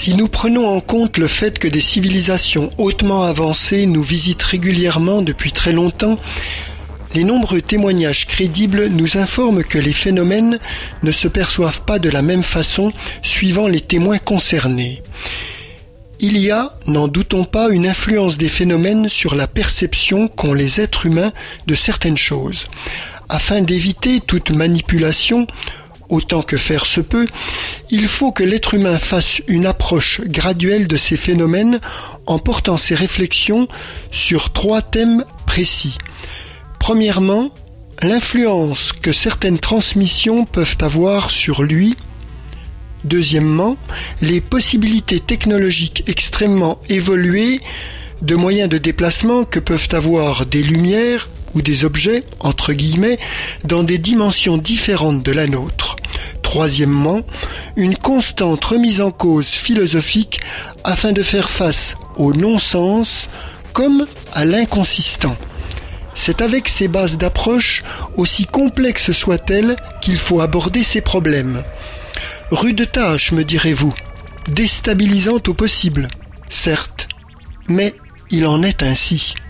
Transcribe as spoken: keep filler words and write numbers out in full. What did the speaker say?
Si nous prenons en compte le fait que des civilisations hautement avancées nous visitent régulièrement depuis très longtemps, les nombreux témoignages crédibles nous informent que les phénomènes ne se perçoivent pas de la même façon suivant les témoins concernés. Il y a, n'en doutons pas, une influence des phénomènes sur la perception qu'ont les êtres humains de certaines choses. Afin d'éviter toute manipulation, autant que faire se peut, il faut que l'être humain fasse une approche graduelle de ces phénomènes en portant ses réflexions sur trois thèmes précis. Premièrement, l'influence que certaines transmissions peuvent avoir sur lui. Deuxièmement, les possibilités technologiques extrêmement évoluées de moyens de déplacement que peuvent avoir des lumières ou des objets, entre guillemets, dans des dimensions différentes de la nôtre. Troisièmement, une constante remise en cause philosophique afin de faire face au non-sens comme à l'inconsistant. C'est avec ces bases d'approche, aussi complexes soient-elles, qu'il faut aborder ces problèmes. Rude tâche, me direz-vous, déstabilisante au possible, certes, mais il en est ainsi.